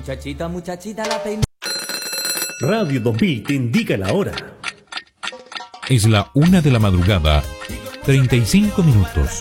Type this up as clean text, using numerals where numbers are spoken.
Muchachita, muchachita, la peina. Radio 2000 te indica la hora. Es la 1 de la madrugada, 35 minutos.